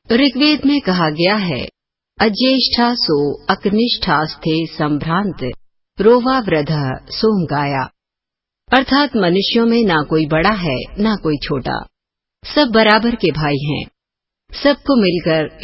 ऋग्वेद में कहा गया है, अज्येष्ठा सो अकनिष्ठास्थे संभ्रांत रोवा वृधः सोमगाया। अर्थात मनुष्यों में ना कोई बड़ा है ना कोई छोटा, सब बराबर के भाई हैं। सबको मिलकर